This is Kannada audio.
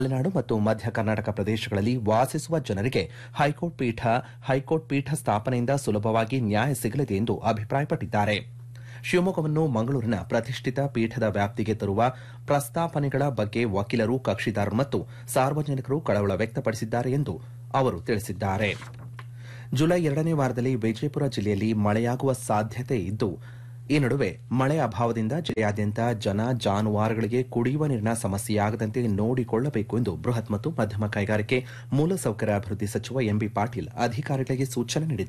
ಮಲೆನಾಡು ಮತ್ತು ಮಧ್ಯ ಕರ್ನಾಟಕ ಪ್ರದೇಶಗಳಲ್ಲಿ ವಾಸಿಸುವ ಜನರಿಗೆ ಹೈಕೋರ್ಟ್ ಪೀಠ ಸ್ಥಾಪನೆಯಿಂದ ಸುಲಭವಾಗಿ ನ್ಯಾಯ ಸಿಗಲಿದೆ ಎಂದು ಅಭಿಪ್ರಾಯಪಟ್ಟಿದ್ದಾರೆ. ಶಿವಮೊಗ್ಗವನ್ನು ಮಂಗಳೂರಿನ ಪ್ರತಿಷ್ಠಿತ ಪೀಠದ ವ್ಯಾಪ್ತಿಗೆ ತರುವ ಪ್ರಸ್ತಾಪನೆಗಳ ಬಗ್ಗೆ ವಕೀಲರು, ಕಕ್ಷಿದಾರರು ಮತ್ತು ಸಾರ್ವಜನಿಕರು ಕಳವಳ ವ್ಯಕ್ತಪಡಿಸಿದ್ದಾರೆ ಎಂದು ಅವರು ತಿಳಿಸಿದ್ದಾರೆ. ಜುಲೈ 2ನೇ ವಾರದಲ್ಲಿ ವಿಜಯಪುರ ಜಿಲ್ಲೆಯಲ್ಲಿ ಮಳೆಯಾಗುವ ಸಾಧ್ಯತೆ ಇದ್ದು, ಈ ನಡುವೆ ಮಳೆ ಅಭಾವದಿಂದ ಜಿಲ್ಲೆಯಾದ್ಯಂತ ಜನ ಜಾನುವಾರುಗಳಿಗೆ ಕುಡಿಯುವ ನೀರಿನ ಸಮಸ್ಯೆಯಾಗದಂತೆ ನೋಡಿಕೊಳ್ಳಬೇಕು ಎಂದು ಬೃಹತ್ ಮತ್ತು ಮಧ್ಯಮ ಕೈಗಾರಿಕೆ ಮೂಲಸೌಕರ್ಯ ಅಭಿವೃದ್ಧಿ ಸಚಿವ ಎಂಬಿ ಪಾಟೀಲ್ ಅಧಿಕಾರಿಗಳಿಗೆ ಸೂಚನೆ ನೀಡಿದ್ದಾರೆ.